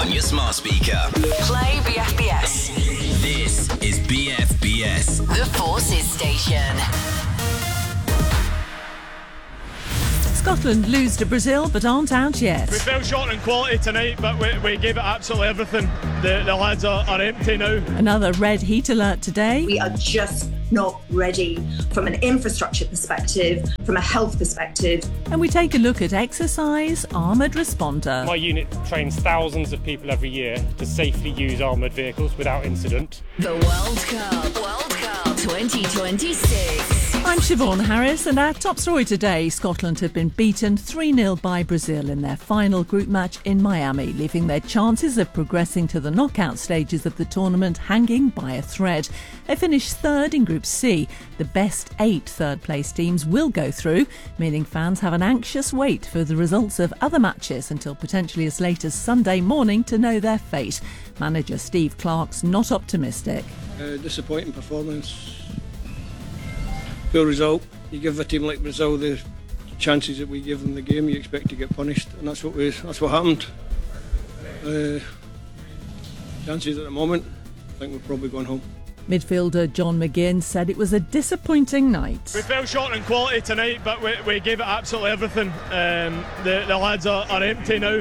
on your smart speaker. Play BFBS. This is BFBS. The Forces Station. Scotland lose to Brazil but aren't out yet. We fell short in quality tonight, but we gave it absolutely everything. The lads are empty now. Another red heat alert today. We are just not ready from an infrastructure perspective, from a health perspective. And we take a look at exercise armoured responder. My unit trains thousands of people every year to safely use armoured vehicles without incident. The World Cup 2026. I'm Siobhan Harris, and our top story today: Scotland have been beaten 3-0 by Brazil in their final group match in Miami, leaving their chances of progressing to the knockout stages of the tournament hanging by a thread. They finished third in Group C. The best 8 third-place teams will go through, meaning fans have an anxious wait for the results of other matches until potentially as late as Sunday morning to know their fate. Manager Steve Clarke's not optimistic. Disappointing performance. Poor result. You give a team like Brazil the chances that we give them the game, you expect to get punished, and that's what happened. Chances at the moment, I think we're probably going home. Midfielder John McGinn said it was a disappointing night. We fell short in quality tonight, but we gave it absolutely everything. The lads are empty now.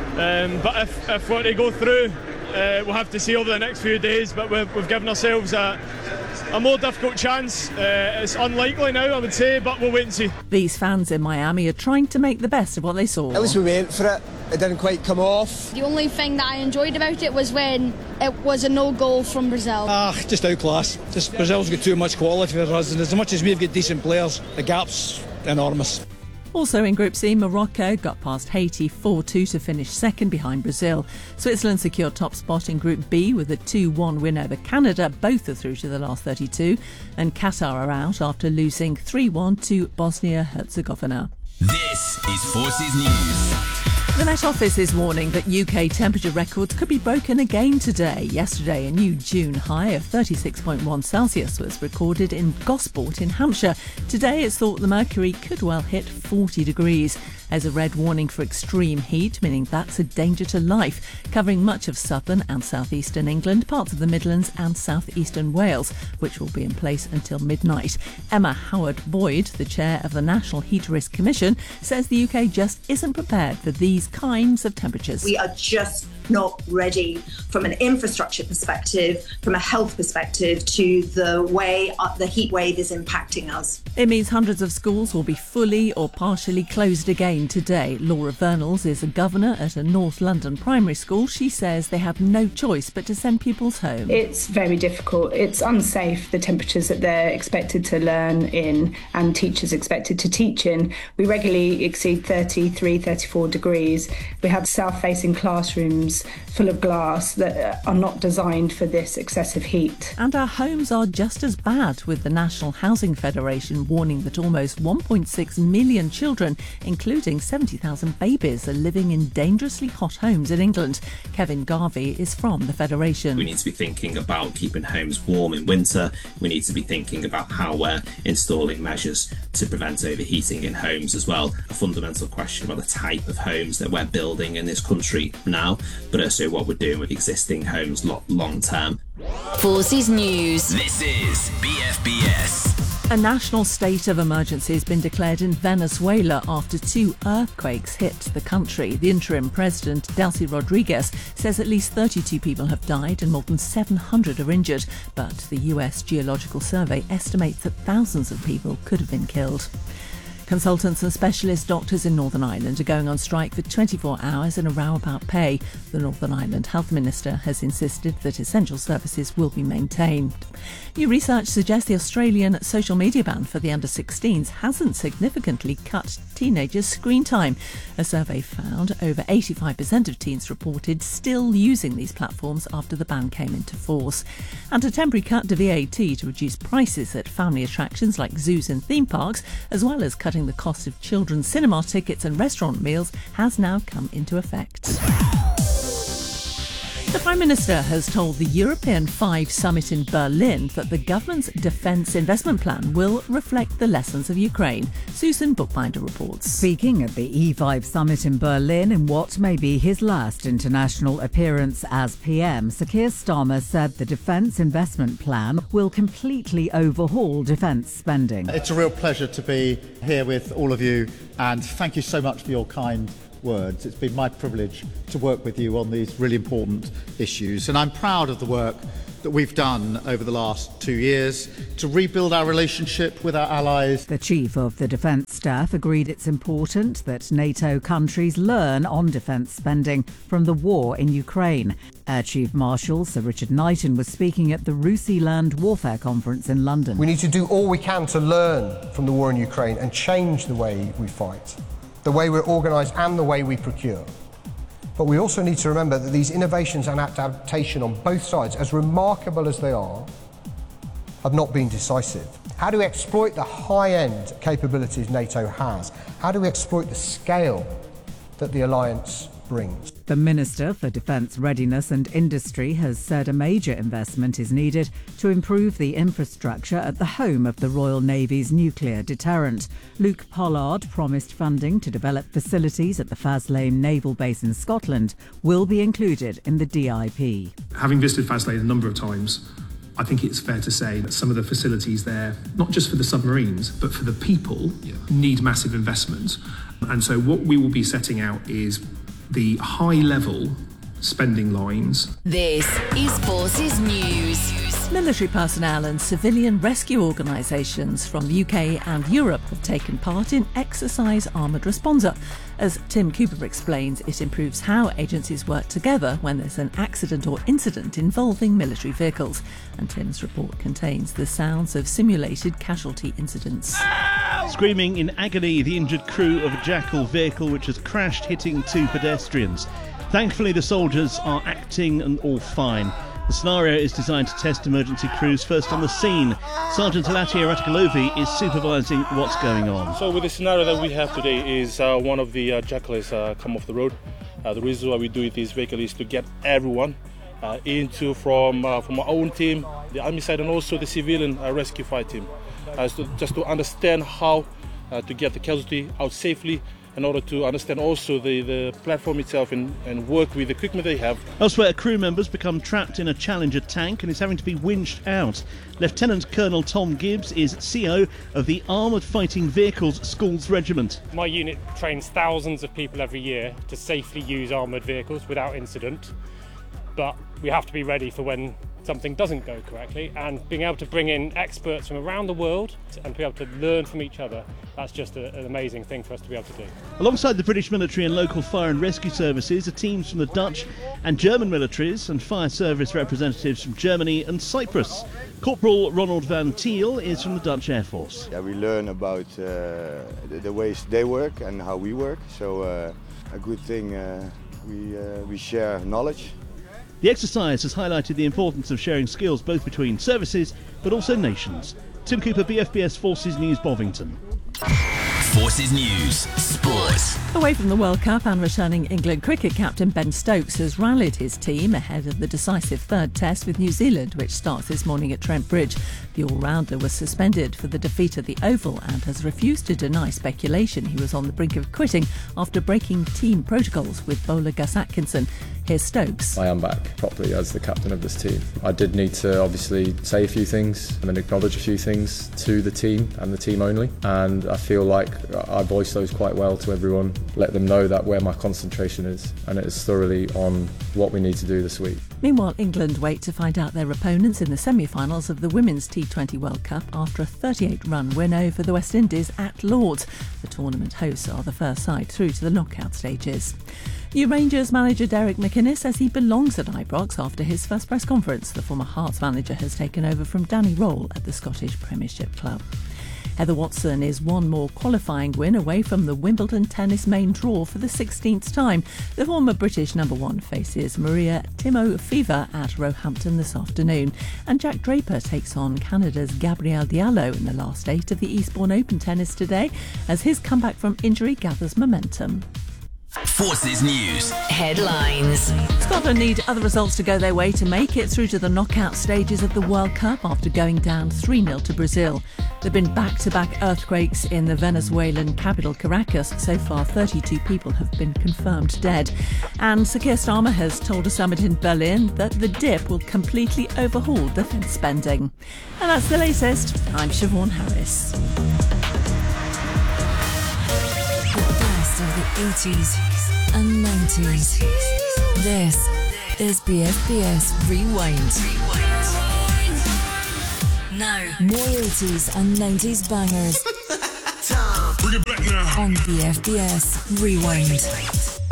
But if we're to go through, we'll have to see over the next few days. But we've given ourselves a more difficult chance. It's unlikely now, I would say, but we'll wait and see. These fans in Miami are trying to make the best of what they saw. At least we went for it. It didn't quite come off. The only thing that I enjoyed about it was when it was a no goal from Brazil. Just outclass. Just Brazil's got too much quality for us, and as much as we've got decent players, the gap's enormous. Also in Group C, Morocco got past Haiti 4-2 to finish second behind Brazil. Switzerland secured top spot in Group B with a 2-1 win over Canada. Both are through to the last 32. And Qatar are out after losing 3-1 to Bosnia-Herzegovina. This is Forces News. The Met Office is warning that UK temperature records could be broken again today. Yesterday, a new June high of 36.1 Celsius was recorded in Gosport in Hampshire. Today, it's thought the mercury could well hit 40 degrees. There's a red warning for extreme heat, meaning that's a danger to life, covering much of southern and southeastern England, parts of the Midlands and southeastern Wales, which will be in place until midnight. Emma Howard-Boyd, the chair of the National Heat Risk Commission, says the UK just isn't prepared for these kinds of temperatures. We are just not ready from an infrastructure perspective, from a health perspective, to the way the heat wave is impacting us. It means hundreds of schools will be fully or partially closed again today. Laura Vernals is a governor at a North London primary school. She says they have no choice but to send pupils home. It's very difficult. It's unsafe, the temperatures that they're expected to learn in and teachers expected to teach in. We regularly exceed 33, 34 degrees. We have south-facing classrooms full of glass that are not designed for this excessive heat. And our homes are just as bad, with the National Housing Federation warning that almost 1.6 million children, including 70,000 babies, are living in dangerously hot homes in England. Kevin Garvey is from the Federation. We need to be thinking about keeping homes warm in winter. We need to be thinking about how we're installing measures to prevent overheating in homes as well. A fundamental question about the type of homes that we're building in this country now, but also what we're doing with existing homes long term. Forces News. This is BFBS. A national state of emergency has been declared in Venezuela after 2 earthquakes hit the country. The interim president, Delcy Rodriguez, says at least 32 people have died and more than 700 are injured. But the US Geological Survey estimates that thousands of people could have been killed. Consultants and specialist doctors in Northern Ireland are going on strike for 24 hours in a row about pay. The Northern Ireland Health Minister has insisted that essential services will be maintained. New research suggests the Australian social media ban for the under-16s hasn't significantly cut teenagers' screen time. A survey found over 85% of teens reported still using these platforms after the ban came into force. And a temporary cut to VAT to reduce prices at family attractions like zoos and theme parks, as well as cutting the cost of children's cinema tickets and restaurant meals, has now come into effect. The Prime Minister has told the European 5 summit in Berlin that the government's defence investment plan will reflect the lessons of Ukraine. Susan Bookbinder reports. Speaking at the E5 summit in Berlin in what may be his last international appearance as PM, Sir Keir Starmer said the defence investment plan will completely overhaul defence spending. It's a real pleasure to be here with all of you, and thank you so much for your kind words. It's been my privilege to work with you on these really important issues, and I'm proud of the work that we've done over the last 2 years to rebuild our relationship with our allies. The Chief of the Defence Staff agreed it's important that NATO countries learn on defence spending from the war in Ukraine. Air Chief Marshal Sir Richard Knighton was speaking at the Russi Land Warfare Conference in London. We need to do all we can to learn from the war in Ukraine and change the way we fight, the way we're organised and the way we procure. But we also need to remember that these innovations and adaptation on both sides, as remarkable as they are, have not been decisive. How do we exploit the high-end capabilities NATO has? How do we exploit the scale that the alliance brings? The Minister for Defence Readiness and Industry has said a major investment is needed to improve the infrastructure at the home of the Royal Navy's nuclear deterrent. Luke Pollard promised funding to develop facilities at the Faslane Naval Base in Scotland will be included in the DIP. Having visited Faslane a number of times, I think it's fair to say that some of the facilities there, not just for the submarines, but for the people, need massive investment. And so what we will be setting out is the high-level spending lines. This is Forces News. Military personnel and civilian rescue organisations from the UK and Europe have taken part in Exercise Armoured Responser. As Tim Cooper explains, it improves how agencies work together when there's an accident or incident involving military vehicles. And Tim's report contains the sounds of simulated casualty incidents. Screaming in agony, the injured crew of a Jackal vehicle which has crashed, hitting 2 pedestrians. Thankfully, the soldiers are acting and all fine. The scenario is designed to test emergency crews first on the scene. Sergeant Alatia Ratkalovi is supervising what's going on. So with the scenario that we have today is one of the Jackal has come off the road. The reason why we do it this vehicle is to get everyone from our own team, the army side, and also the civilian rescue fire team, just to understand how to get the casualty out safely, in order to understand also the platform itself and work with the equipment they have. Elsewhere, crew members become trapped in a Challenger tank and is having to be winched out. Lieutenant Colonel Tom Gibbs is CEO of the Armoured Fighting Vehicles Schools Regiment. My unit trains thousands of people every year to safely use armoured vehicles without incident, but we have to be ready for when something doesn't go correctly, and being able to bring in experts from around the world and be able to learn from each other, that's just an amazing thing for us to be able to do. Alongside the British military and local fire and rescue services are teams from the Dutch and German militaries and fire service representatives from Germany and Cyprus. Corporal Ronald van Thiel is from the Dutch Air Force. Yeah, we learn about the ways they work and how we work, so a good thing we share knowledge. The exercise has highlighted the importance of sharing skills both between services but also nations. Tim Cooper, BFBS Forces News, Bovington. Forces News, Sports. Away from the World Cup and returning England cricket captain Ben Stokes has rallied his team ahead of the decisive third test with New Zealand, which starts this morning at Trent Bridge. The all-rounder was suspended for the defeat at the Oval and has refused to deny speculation he was on the brink of quitting after breaking team protocols with bowler Gus Atkinson. Here's Stokes. I am back properly as the captain of this team. I did need to obviously say a few things and acknowledge a few things to the team and the team only, and I feel like I voiced those quite well to everyone, let them know that where my concentration is, and it is thoroughly on what we need to do this week. Meanwhile, England wait to find out their opponents in the semi-finals of the Women's T20 World Cup after a 38-run win over the West Indies at Lord's. The tournament hosts are the first side through to the knockout stages. New Rangers manager Derek McInnes says he belongs at Ibrox after his first press conference. The former Hearts manager has taken over from Danny Roll at the Scottish Premiership club. Heather Watson is one more qualifying win away from the Wimbledon tennis main draw for the 16th time. The former British number one faces Maria Timofeeva at Roehampton this afternoon. And Jack Draper takes on Canada's Gabriel Diallo in the last 8 of the Eastbourne Open tennis today as his comeback from injury gathers momentum. Forces News. Headlines. Scotland need other results to go their way to make it through to the knockout stages of the World Cup after going down 3-0 to Brazil. There have been back-to-back earthquakes in the Venezuelan capital, Caracas. So far, 32 people have been confirmed dead. And Sir Keir Starmer has told a summit in Berlin that the dip will completely overhaul defence spending. And that's the latest. I'm Siobhan Harris. Of the 80s and 90s. This is BFBS Rewind. Now, more 80s and 90s bangers. Bring it back now. On BFBS Rewind.